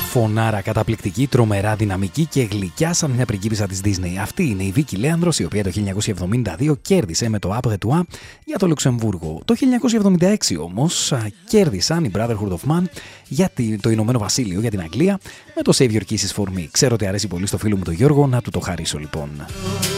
φωνάρα καταπληκτική, τρομερά δυναμική και γλυκιά σαν μια πριγκίπισσα της Disney. Αυτή είναι η Βίκη Λέανδρος, η οποία το 1972 κέρδισε με το Après Toi για το Λουξεμβούργο. Το 1976 όμως κέρδισαν οι Brotherhood of Man για το Ηνωμένο Βασίλειο, για την Αγγλία, με το Save Your Kisses for Me. Ξέρω ότι αρέσει πολύ στο φίλο μου τον Γιώργο, να του το χαρίσω λοιπόν.